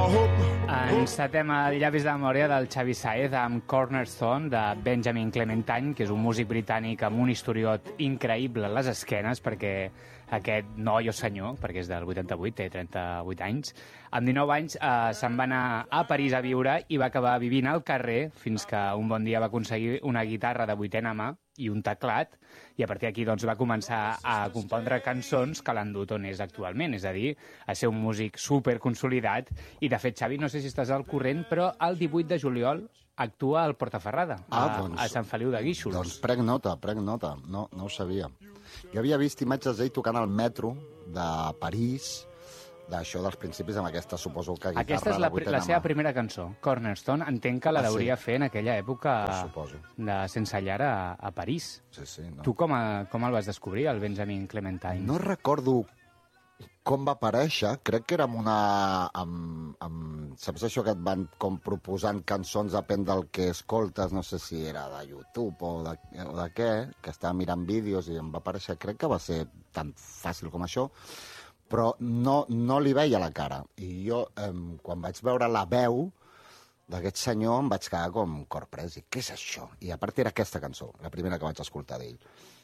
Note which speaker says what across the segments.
Speaker 1: Encetem el llavis de memòria del Xavi Sáez amb Cornerstone de Benjamin Clementine, que és un músic britànic amb un historiot increïble a les esquenes, perquè aquest noi o senyor, perquè és del 88, té 38 anys, amb 19 anys se'n va anar a París a viure i va acabar vivint al carrer fins que un bon dia va aconseguir una guitarra de vuitena mà i un teclat, i a partir d'aquí doncs, va començar a compondre cançons que l'han dut on és actualment, és a dir, a ser un músic superconsolidat. I de fet, Xavi, no sé si estàs al corrent, però el 18 de juliol actua al Portaferrada, a Sant Feliu de Guíxols.
Speaker 2: Doncs prenc nota, no ho sabia. Jo havia vist imatges d'ell tocant al metro de París, d'això dels principis, amb aquesta, suposo que guitarra...
Speaker 1: Aquesta és la seva primera cançó, Cornerstone. Entenc que la deuria fer en aquella època de sense llar a París.
Speaker 2: Sí, no.
Speaker 1: Tu com el vas descobrir, el Benjamin Clementine?
Speaker 2: No recordo com va aparèixer, crec que era amb una... saps això que et van com proposant cançons depèn del que escoltes, no sé si era de YouTube o de què, que estava mirant vídeos i em va aparèixer, crec que va ser tan fàcil com això, però no li veia la cara. I jo, quan vaig veure la veu d'aquest senyor, em vaig quedar com corprès. I què és això? I a part era aquesta cançó, la primera que vaig escoltar d'ell.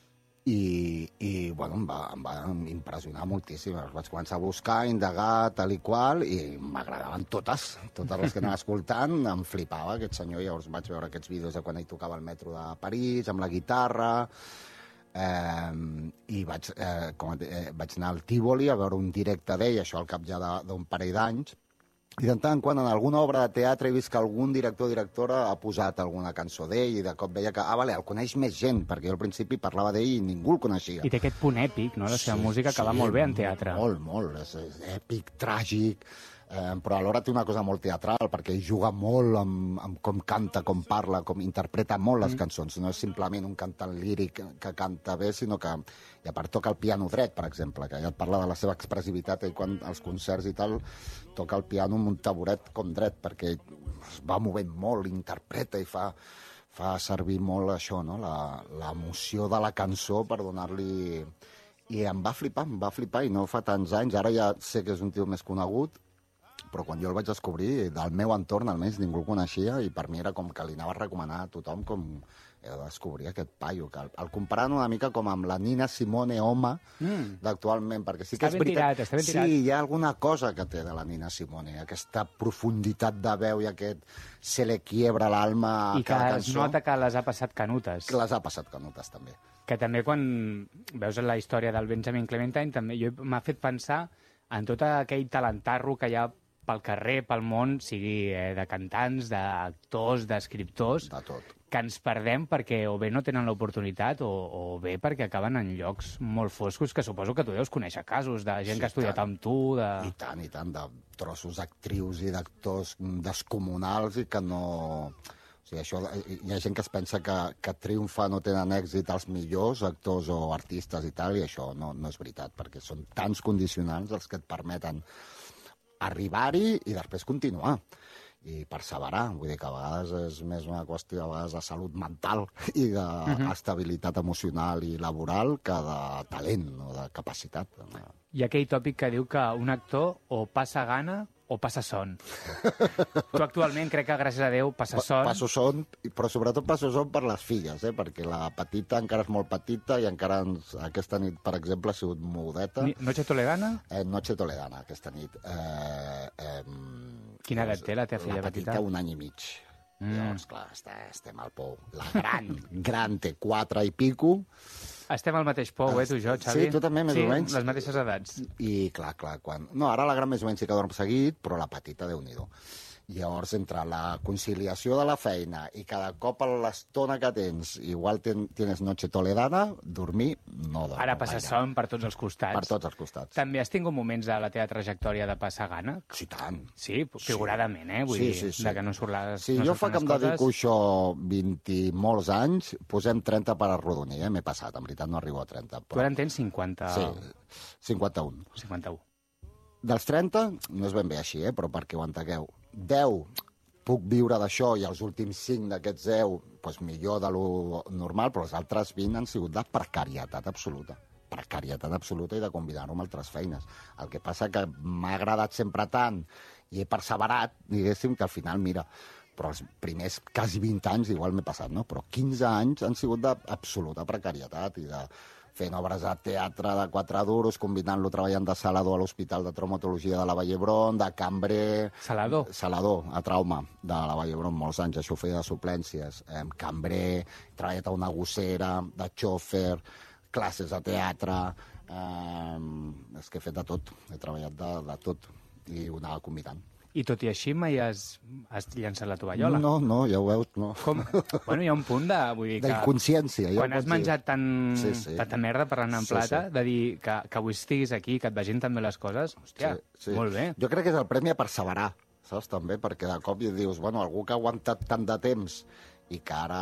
Speaker 2: I bueno, em va impressionar moltíssim. Vaig començar a buscar, a indagar, tal i qual, i m'agradaven totes les que anava escoltant. Em flipava aquest senyor. Llavors vaig veure aquests vídeos de quan ell tocava al metro de París, amb la guitarra... i vaig anar al Tívoli a veure un directe d'ell, això al cap ja d'un parell d'anys, i de tant en quant en alguna obra de teatre he vist que algun director o directora ha posat alguna cançó d'ell i de cop veia que, vale, el coneix més gent, perquè jo al principi parlava d'ell i ningú el coneixia.
Speaker 1: I té aquest punt èpic, no?, la seva música, que va molt bé en teatre.
Speaker 2: Molt, és èpic, tràgic, però alhora té una cosa molt teatral, perquè ell juga molt amb com canta, com parla, com interpreta molt les cançons. No és simplement un cantant líric que canta bé, sinó que, i a part, toca el piano dret, per exemple, que ja et parla de la seva expressivitat, i quan als concerts i tal, toca el piano amb un taburet com dret, perquè es va movent molt, interpreta i fa servir molt això, no?, l'emoció de la cançó per donar-li... I em va flipar, i no fa tants anys, ara ja sé que és un tio més conegut, però quan jo el vaig descobrir, del meu entorn almenys ningú el coneixia, i per mi era com que li anava a recomanar a tothom com he de descobrir aquest paio, que el comparant una mica com amb la Nina Simone home d'actualment, perquè sí que és veritat...
Speaker 1: Està ben tirat.
Speaker 2: Sí, hi ha alguna cosa que té de la Nina Simone, aquesta profunditat de veu i aquest se le quiebra l'alma a cada cançó.
Speaker 1: I que es nota que les ha passat canutes.
Speaker 2: Que les ha passat canutes, també.
Speaker 1: Que també quan veus la història del Benjamin Clementine, també m'ha fet pensar en tot aquell talentarro que hi ha pel carrer, pel món, sigui de cantants, d'actors, d'escriptors,
Speaker 2: de tot,
Speaker 1: que ens perdem perquè o bé no tenen l'oportunitat o bé perquè acaben en llocs molt foscos, que suposo que tu deus conèixer casos de gent que ha estudiat amb tu.
Speaker 2: I tant, de trossos d'actrius i d'actors descomunals i que no... O sigui, això, hi ha gent que es pensa que triomfa no tenen èxit els millors actors o artistes i tal, i això no és veritat, perquè són tants condicionants els que et permeten arribar-hi i després continuar i perseverar. Vull dir que a vegades és més una qüestió de salut mental i d'estabilitat emocional i laboral que de talent o de capacitat.
Speaker 1: Hi ha aquell tòpic que diu que un actor o passa gana o passa son. Tu actualment crec que, gràcies a Déu, passes son.
Speaker 2: Passo son, però sobretot passo son per les filles, perquè la petita encara és molt petita i encara aquesta nit, per exemple, ha sigut mudeta.
Speaker 1: Noche Toledana?
Speaker 2: Noche Toledana, aquesta nit.
Speaker 1: Quina edat té la teva filla petita?
Speaker 2: La petita, 1 any i mig. Llavors, clar, estem al pou. La gran té 4 i pico.
Speaker 1: Estem al mateix pou, tu i jo, Xavi.
Speaker 2: Sí, tu també, més o menys.
Speaker 1: Sí, les mateixes edats.
Speaker 2: I clar, quan... No, ara la gran més o menys sí que dorm seguit, però la petita, Déu-n'hi-do. Llavors, entre la conciliació de la feina i cada cop a l'estona que tens, igual tienes noche toledana, dormir no dormo.
Speaker 1: Ara passes son per tots els costats.
Speaker 2: Per tots els costats.
Speaker 1: També has tingut moments a la teva trajectòria de passar gana?
Speaker 2: Sí, tant.
Speaker 1: Sí, figuradament, Vull dir, de que no surt les...
Speaker 2: Sí, jo fa que em dedico això 20 i molts anys, posem 30 per arrodonir, M'he passat, en veritat no arribo a 30.
Speaker 1: Tu ara en tens 50...
Speaker 2: Sí, 51.
Speaker 1: 51.
Speaker 2: Dels 30, no és ben bé així, però perquè ho entengueu. 10 puc viure d'això i els últims 5 d'aquests 10 doncs millor de lo normal, però els altres 20 han sigut de precarietat absoluta. precarietat absoluta i de combinar-ho amb altres feines. El que passa que m'ha agradat sempre tant i he perseverat, diguéssim, que al final, mira, però els primers quasi 20 anys igual m'he passat, no? Però 15 anys han sigut d'absoluta precarietat i de fent obres de teatre de 4 duros, combinant-lo treballant de salador a l'Hospital de Traumatologia de la Vall d'Hebron, de cambrer...
Speaker 1: Salador?
Speaker 2: Salador, a trauma, de la Vall d'Hebron, molts anys, això feia de suplències. Cambrer, he treballat a una gossera, de xòfer, classes de teatre... és que he fet de tot, he treballat de tot, i ho anava combinant.
Speaker 1: I tot i així mai has llançat la tovallola?
Speaker 2: No, ja ho veus, no.
Speaker 1: Com? Bueno, hi ha un punt de... Vull dir que
Speaker 2: d'inconsciència.
Speaker 1: Quan has menjat tanta merda parlant en plata, de dir que avui estiguis aquí, que et vagin tan bé les coses, hòstia, molt bé.
Speaker 2: Jo crec que és el premi a perseverar, saps, també, perquè de cop dius, bueno, algú que ha aguantat tant de temps i que ara